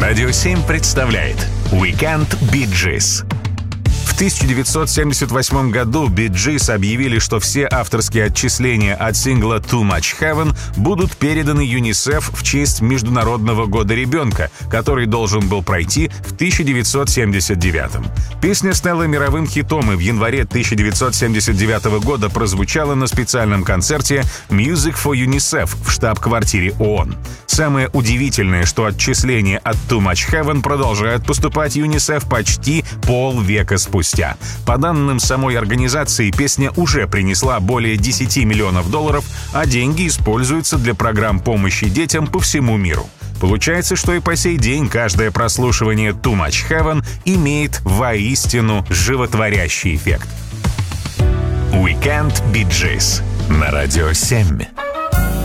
Радио 7 представляет Weekend Bee Gees. В 1978 году Bee Gees объявили, что все авторские отчисления от сингла «Too Much Heaven» будут переданы ЮНИСЕФ в честь Международного года ребенка, который должен был пройти в 1979. Песня стала мировым хитом и в январе 1979 года прозвучала на специальном концерте «Music for UNICEF» в штаб-квартире ООН. Самое удивительное, что отчисления от «Too Much Heaven» продолжают поступать ЮНИСЕФ почти полвека спустя. По данным самой организации, песня уже принесла более 10 миллионов долларов, а деньги используются для программ помощи детям по всему миру. Получается, что и по сей день каждое прослушивание «Too Much Heaven» имеет воистину животворящий эффект. Weekend Bee Gees на Радио 7.